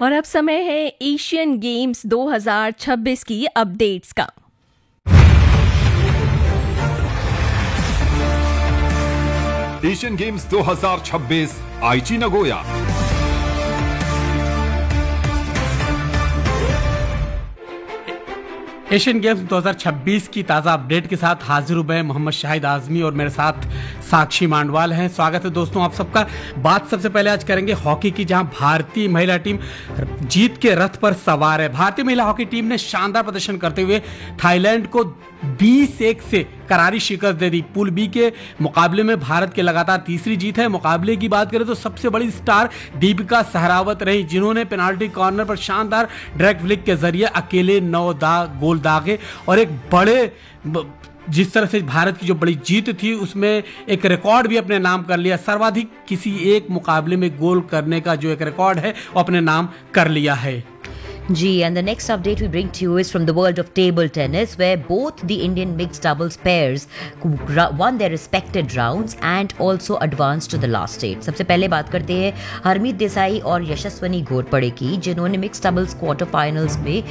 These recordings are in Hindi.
और अब समय है एशियन गेम्स 2026 की अपडेट्स का। एशियन गेम्स 2026 आईची नगोया। एशियन गेम्स 2026 की ताज़ा अपडेट के साथ हाजिर हूं मैं मोहम्मद शाहिद आजमी और मेरे साथ साक्षी मांडवाल हैं। स्वागत है दोस्तों आप सबका। बात सबसे पहले आज करेंगे हॉकी की, जहां भारतीय महिला टीम जीत के रथ पर सवार है। भारतीय महिला हॉकी टीम ने शानदार प्रदर्शन करते हुए थाईलैंड को 20-1 से करारी शिकस्त दे दी। पूल बी के मुकाबले में भारत की लगातार तीसरी जीत है। मुकाबले की बात करें तो सबसे बड़ी स्टार दीपिका सहरावत रही, जिन्होंने पेनाल्टी कॉर्नर पर शानदार डायरेक्ट फ्लिक के जरिए अकेले 9 गोल दागे और एक बड़े जिस तरह से भारत की जो बड़ी जीत थी उसमें एक रिकॉर्ड भी अपने नाम कर लिया। सर्वाधिक किसी एक मुकाबले में गोल करने का जो एक रिकॉर्ड है वो अपने नाम कर लिया है। And the next update we bring to you is from the world of table tennis, where both the Indian mixed doubles pairs won their respected rounds and also advanced to the last stage. सबसे पहले बात करते हैं हरमीत देसाई और यशस्वनी घोरपड़े की, जिन्होंने मिक्स्ड डबल्स क्वार्टर फाइनल्स में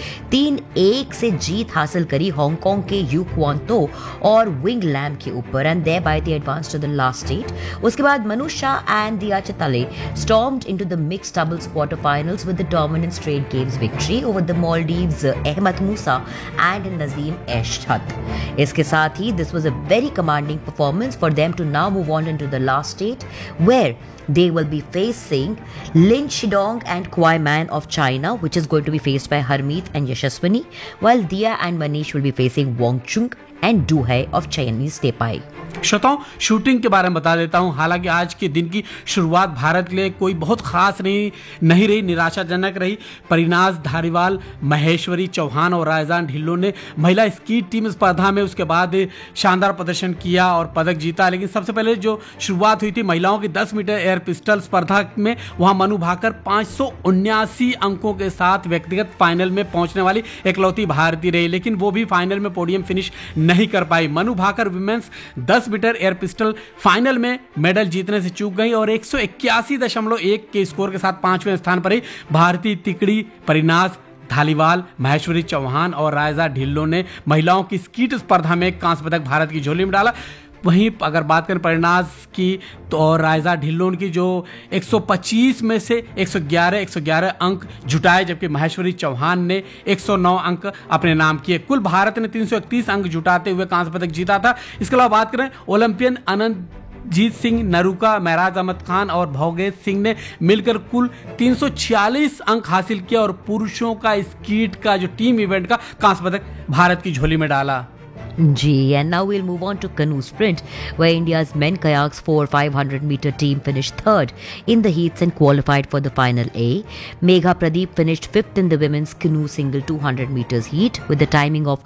3-1 से जीत हासिल करी हांगकांग के यू क्वान तो और विंग लैम के ऊपर, and thereby they advanced to the last stage. उसके बाद मनुषा एंड दिया Chitale stormed into the mixed doubles quarter finals with the dominant straight games victory over the Maldives Ahmed Musa and Nazim Eshat. इसके साथ ही this was a very commanding performance for them to now move on into the last stage, where they will be facing Lin Shidong and Kwai Man of China, which is going to be faced by Harmeet and Yashaswani, while Dia and Manish will be facing Wang Chung and Du Hai of Chinese Taipei. श्रोताओं, शूटिंग के बारे में बता देता हूं। हालांकि आज के दिन की शुरुआत भारत के लिए कोई बहुत खास नहीं रही, निराशाजनक रही। परिनाज धारीवाल, महेश्वरी चौहान और रायजान ढिल्लों ने महिला स्की टीम स्पर्धा में उसके बाद शानदार प्रदर्शन किया और पदक जीता। लेकिन सबसे पहले जो शुरुआत हुई थी महिलाओं की 10 मीटर एयर पिस्टल स्पर्धा में, वहां मनु भाकर 579 अंकों के साथ व्यक्तिगत फाइनल में पहुंचने वाली एकलौती भारतीय रही, लेकिन वो भी फाइनल में पोडियम फिनिश नहीं कर पाई। Manu Bhaker women's 10 metre air pistol final में मेडल जीतने से चूक गई और 181.1 के स्कोर के साथ 5वें स्थान पर ही भारतीय तिकड़ी परिनाज धालीवाल, महेश्वरी चौहान और रायजा ढिल्लों ने महिलाओं की स्कीट स्पर्धा में कांस्य पदक भारत की झोली में डाला। वहीं अगर बात करें परिनाज की तो और रायजा ढिल्लों की, जो 125 में से 111 अंक जुटाए, जबकि महेश्वरी चौहान ने 109 अंक अपने नाम किए। कुल भारत ने 331 अंक जुटाते हुए कांस्य पदक जीता था। इसके अलावा बात करें ओलंपियन अनंतजीत सिंह, नरूका, महराज अहमद खान और भोगेश सिंह ने मिलकर कुल 346 अंक हासिल किया और पुरुषों का स्कीट का जो टीम इवेंट का कांस्य पदक भारत की झोली में डाला। And now we'll move on to canoe sprint, where India's men kayaks 4x500 meter team finished third in the heats and qualified for the final A. Megha Pradeep finished fifth in the women's canoe single 200 meters heat with a timing of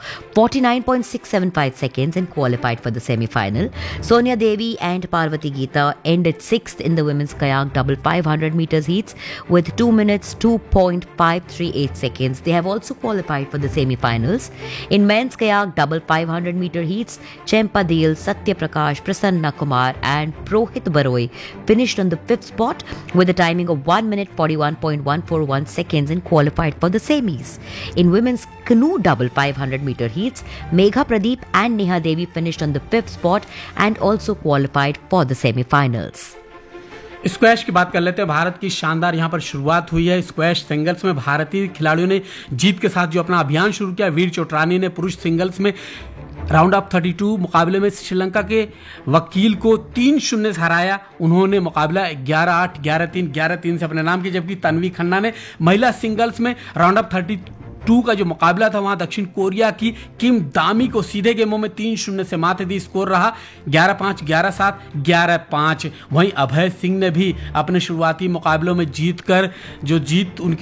49.675 seconds and qualified for the semi-final. Sonia Devi and Parvati Geeta ended sixth in the women's kayak double 500 meters heats with 2 minutes 2.538 seconds. They have also qualified for the semi-finals. In men's kayak double 500 meter heats, Chempa Deel, Satya Prakash, Prasanna Kumar and Prohit Baroi finished on the 5th spot with a timing of 1 minute 41.141 seconds and qualified for the semis. In women's canoe double 500 meter heats, Megha Pradeep and Neha Devi finished on the 5th spot and also qualified for the semi-finals. Squash की बात कर लेते हैं। भारत की शानदार यहां पर शुरुआत हुई है। स्क्वैश सिंगल्स में भारतीय खिलाड़ियों ने जीत के साथ जो अपना अभियान शुरू किया। वीर चोटरानी ने पुरुष सिंगल्स में राउंड ऑफ 32 मुकाबले में श्रीलंका के वकील को 3-0 से हराया। उन्होंने मुकाबला 11-8, 11-3, 11-3 से अपने नाम किया, जबकि तन्वी खन्ना ने महिला सिंगल्स में राउंड ऑफ 32 का जो मुकाबला था वहां दक्षिण कोरिया की किम दामी को सीधे गेमों में 3-0 से मात दी। स्कोर रहा 11-5, 11-7, 11-5। वहीं अभय सिंह ने भी अपने शुरुआती मुकाबलों में जीतकर जो जीत उनकी